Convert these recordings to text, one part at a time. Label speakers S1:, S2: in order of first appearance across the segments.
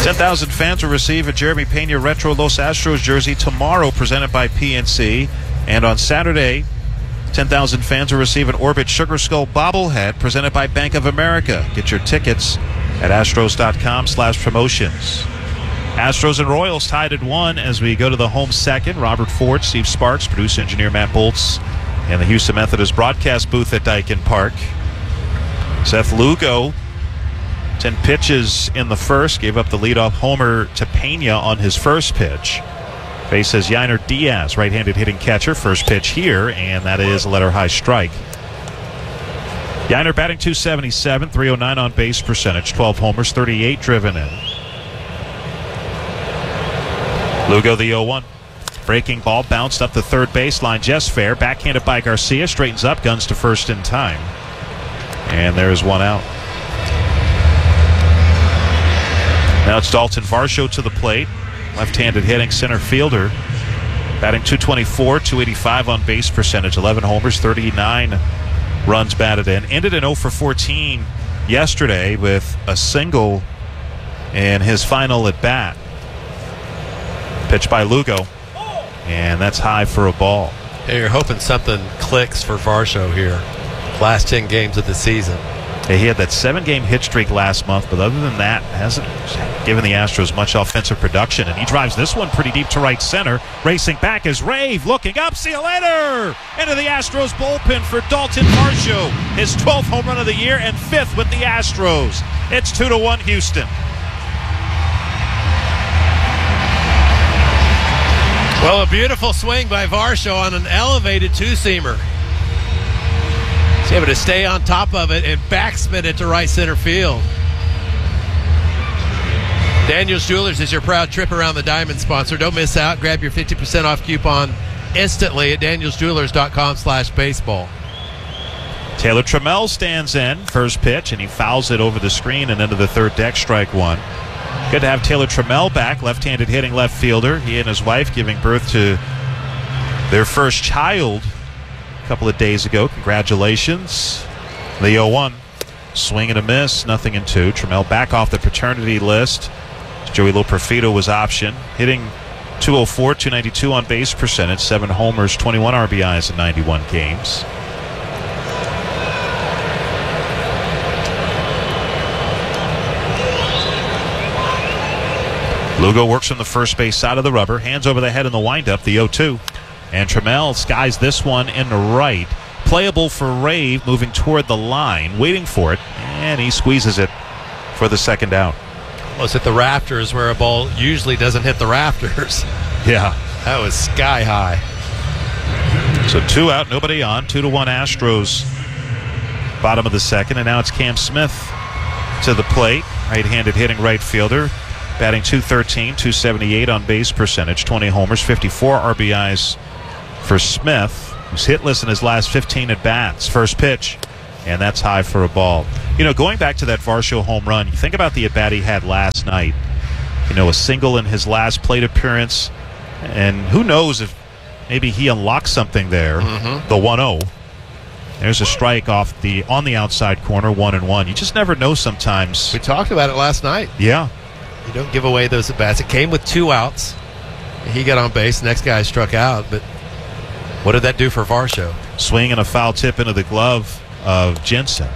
S1: 10,000 fans will receive a Jeremy Pena Retro Los Astros jersey tomorrow, presented by PNC. And on Saturday, 10,000 fans will receive an Orbit Sugar Skull bobblehead presented by Bank of America. Get your tickets at astros.com/promotions. Astros and Royals tied at 1 as we go to the home second. Robert Ford, Steve Sparks, producer engineer Matt Bolts, and the Houston Methodist broadcast booth at Daikin Park. Seth Lugo, 10 pitches in the first, gave up the leadoff homer to Pena on his first pitch. Faces Yainer Diaz, right-handed hitting catcher. First pitch here, and that is a letter-high strike. Yainer batting .277, .309 on base percentage, 12 homers, 38 driven in. Lugo the 0-1. Breaking ball bounced up the third baseline, just fair. Backhanded by Garcia, straightens up, guns to first in time. And there's one out. Now it's Dalton Varsho to the plate. Left-handed hitting center fielder. Batting .224, .285 on base percentage, 11 homers, 39 runs batted in. Ended in 0 for 14 yesterday with a single in his final at bat. Pitch by Lugo, and that's high for a ball.
S2: Hey, you're hoping something clicks for Varsho here. Last 10 games of the season.
S1: He had that 7-game hit streak last month, but other than that, hasn't given the Astros much offensive production. And he drives this one pretty deep to right center. Racing back is Rave, looking up, see you later! Into the Astros bullpen for Dalton Varsho. His 12th home run of the year and 5th with the Astros. It's 2-1 Houston.
S2: Well, a beautiful swing by Varsho on an elevated two-seamer. He's able to stay on top of it and backspin it to right center field. Daniels Jewelers is your proud trip around the diamond sponsor. Don't miss out. Grab your 50% off coupon instantly at danielsjewelers.com/baseball.
S1: Taylor Trammell stands in, first pitch, and he fouls it over the screen and into the third deck, strike one. Good to have Taylor Trammell back, left-handed hitting left fielder. He and his wife giving birth to their first child a couple of days ago. Congratulations. The 0-1. Swing and a miss, nothing in 2. Trammell back off the paternity list. Joey Loperfido was optioned. Hitting .204, .292 on base percentage, 7 homers, 21 RBIs in 91 games. Lugo works from the first base side of the rubber, hands over the head in the windup, the 0-2. And Trammell skies this one in the right. Playable for Rave, moving toward the line, waiting for it, and he squeezes it for the second out.
S2: Almost at the rafters where a ball usually doesn't hit the rafters.
S1: Yeah.
S2: That was sky high.
S1: So 2 out, nobody on. 2-1 Astros, bottom of the second, and now it's Cam Smith to the plate. Right-handed hitting right fielder. Batting .213, .278 on base percentage, 20 homers, 54 RBIs for Smith, who's hitless in his last 15 at-bats. First pitch, and that's high for a ball. You know, going back to that Varsho home run, you think about the at-bat he had last night. You know, a single in his last plate appearance, and who knows if maybe he unlocked something there. The 1-0. There's a strike on the outside corner, 1-1. You just never know sometimes.
S2: We talked about it last night.
S1: Yeah.
S2: You don't give away those at-bats. It came with 2 outs. He got on base. Next guy struck out. But what did that do for Varsho?
S1: Swing and a foul tip into the glove of Jensen.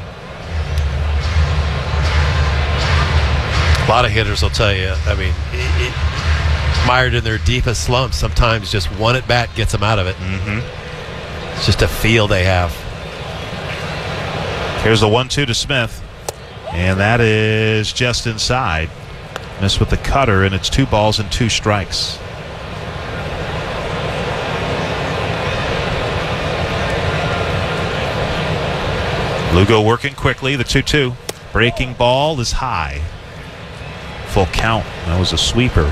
S2: A lot of hitters will tell you. I mean, mired in their deepest slumps, sometimes just one at-bat gets them out of it. It's just a feel they have.
S1: Here's the 1-2 to Smith. And that is just inside. Missed with the cutter, and it's 2 balls and 2 strikes. Lugo working quickly, the 2-2. Breaking ball is high. Full count. That was a sweeper.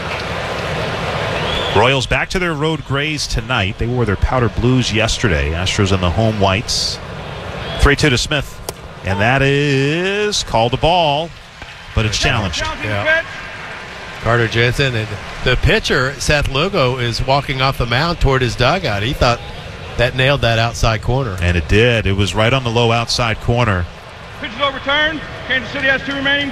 S1: Royals back to their road grays tonight. They wore their powder blues yesterday. Astros in the home whites. 3-2 to Smith. And that is called a ball, but it's challenged.
S2: Yeah. Carter Jensen, and the pitcher, Seth Lugo, is walking off the mound toward his dugout. He thought that nailed that outside corner.
S1: And it did. It was right on the low outside corner.
S3: Pitch is overturned. Kansas City has 2 remaining.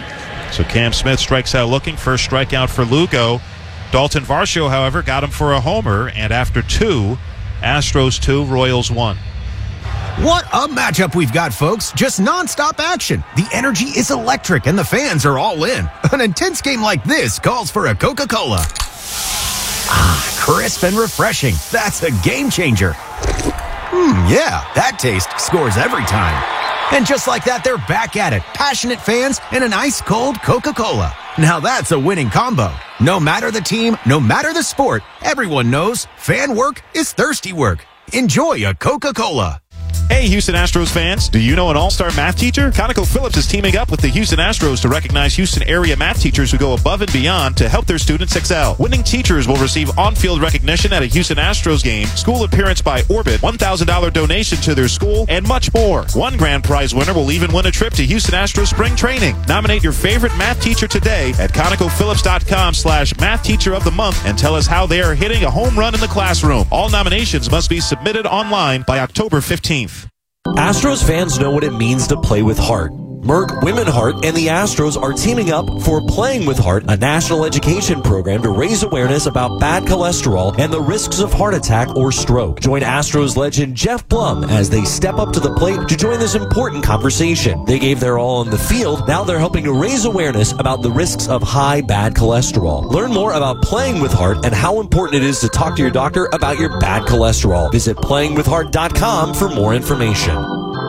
S1: So Cam Smith strikes out looking. First strikeout for Lugo. Dalton Varsho, however, got him for a homer. And after 2, Astros 2, Royals 1.
S3: What a matchup we've got, folks. Just nonstop action. The energy is electric and the fans are all in. An intense game like this calls for a Coca-Cola. Ah, crisp and refreshing. That's a game changer. Yeah, that taste scores every time. And just like that, they're back at it. Passionate fans and an ice-cold Coca-Cola. Now that's a winning combo. No matter the team, no matter the sport, everyone knows fan work is thirsty work. Enjoy a Coca-Cola.
S1: Hey, Houston Astros fans. Do you know an all-star math teacher? ConocoPhillips is teaming up with the Houston Astros to recognize Houston area math teachers who go above and beyond to help their students excel. Winning teachers will receive on-field recognition at a Houston Astros game, school appearance by Orbit, $1,000 donation to their school, and much more. One grand prize winner will even win a trip to Houston Astros spring training. Nominate your favorite math teacher today at ConocoPhillips.com/math teacher of the month and tell us how they are hitting a home run in the classroom. All nominations must be submitted online by October 15th.
S4: Astros fans know what it means to play with heart. Merck Women Heart and the Astros are teaming up for Playing with Heart, a national education program to raise awareness about bad cholesterol and the risks of heart attack or stroke. Join Astros legend Jeff Blum as they step up to the plate to join this important conversation. They gave their all on the field. Now they're helping to raise awareness about the risks of high bad cholesterol. Learn more about Playing with Heart and how important it is to talk to your doctor about your bad cholesterol. Visit playingwithheart.com for more information.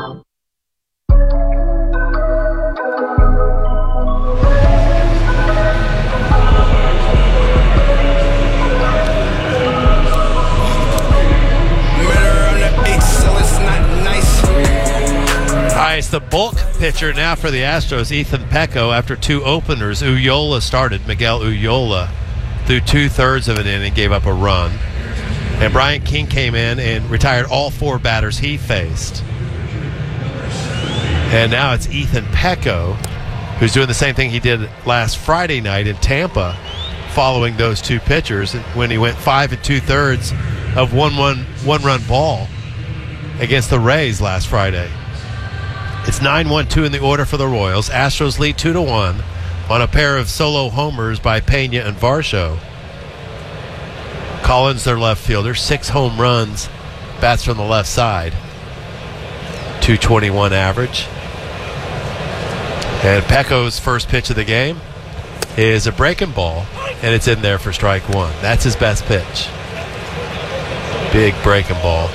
S2: It's the bulk pitcher now for the Astros, Ethan Pecco. After 2 openers, Ullola started. Miguel Ullola through 2/3 of an inning, gave up a run. And Brian King came in and retired all 4 batters he faced. And now it's Ethan Pecco, who's doing the same thing he did last Friday night in Tampa, following those 2 pitchers when he went 5 2/3 of one-run ball against the Rays last Friday. It's 9-1-2 in the order for the Royals. Astros lead 2-1 on a pair of solo homers by Pena and Varsho. Collins, their left fielder, 6 home runs, bats from the left side. 221 average. And Pecco's first pitch of the game is a breaking ball, and it's in there for strike 1. That's his best pitch. Big breaking ball.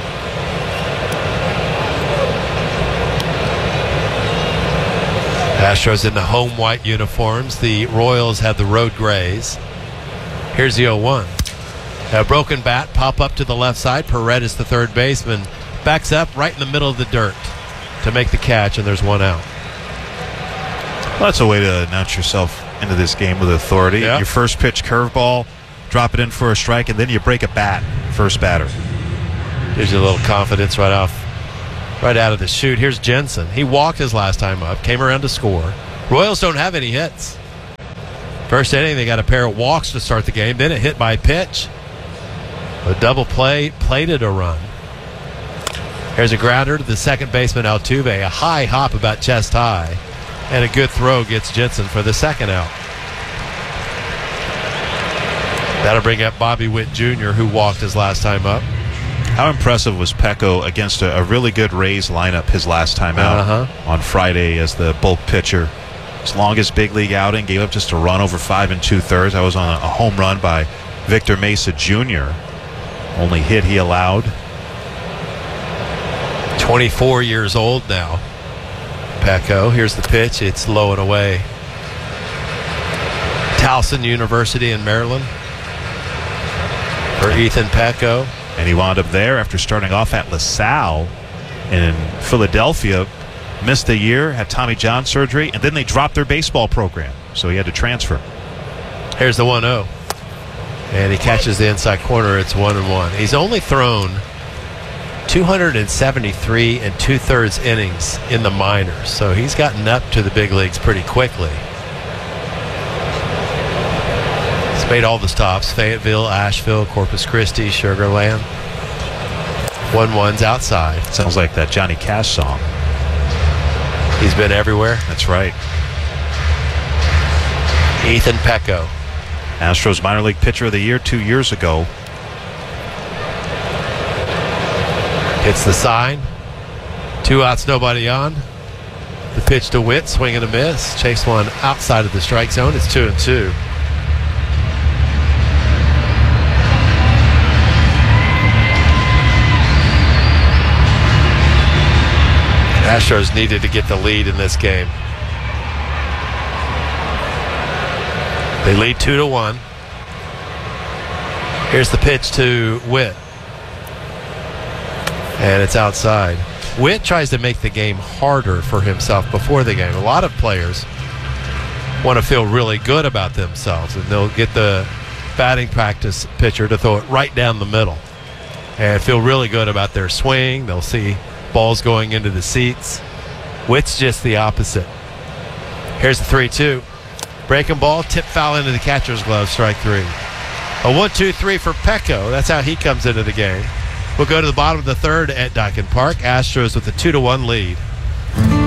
S2: Astros in the home white uniforms. The Royals have the road grays. Here's the 0-1. A broken bat, pop up to the left side. Paredes, the third baseman, backs up right in the middle of the dirt to make the catch, and there's 1 out.
S1: Well, that's a way to announce yourself into this game with authority.
S2: Yeah.
S1: Your first pitch curveball, drop it in for a strike, and then you break a bat, first batter.
S2: Gives you a little confidence right out of the chute. Here's Jensen. He walked his last time up, came around to score. Royals don't have any hits. First inning, they got a pair of walks to start the game, then a hit by pitch. A double play, plated a run. Here's a grounder to the second baseman, Altuve. A high hop about chest high. And a good throw gets Jensen for the second out. That'll bring up Bobby Witt Jr., who walked his last time up.
S1: How impressive was Pecco against a really good Rays lineup his last time out on Friday as the bulk pitcher? His longest big league outing, gave up just a run over 5 2/3. That was on a home run by Victor Mesa Jr. Only hit he allowed.
S2: 24 years old now. Pecco, here's the pitch. It's low and away. Towson University in Maryland for Ethan Pecco.
S1: And he wound up there after starting off at LaSalle in Philadelphia. Missed a year, had Tommy John surgery, and then they dropped their baseball program. So he had to transfer.
S2: Here's the 1-0. And he catches the inside corner. It's 1-1. He's only thrown 273 2/3 innings in the minors. So he's gotten up to the big leagues pretty quickly. He's made all the stops: Fayetteville, Asheville, Corpus Christi, Sugar Land. 1-1's outside.
S1: Sounds like that Johnny Cash song.
S2: He's been everywhere.
S1: That's right.
S2: Ethan Pecco.
S1: Astros minor league pitcher of the year 2 years ago.
S2: Hits the sign. 2 outs, nobody on. The pitch to Witt, swing and a miss. Chase one outside of the strike zone. It's 2-2. Astros needed to get the lead in this game. They lead 2-1. Here's the pitch to Witt. And it's outside. Witt tries to make the game harder for himself before the game. A lot of players want to feel really good about themselves, and they'll get the batting practice pitcher to throw it right down the middle and feel really good about their swing. They'll see balls going into the seats. Witt's just the opposite. Here's the 3-2. Breaking ball, tip foul into the catcher's glove, strike 3. A 1-2-3 for Pecco. That's how he comes into the game. We'll go to the bottom of the third at Dyken Park. Astros with a 2-1 lead.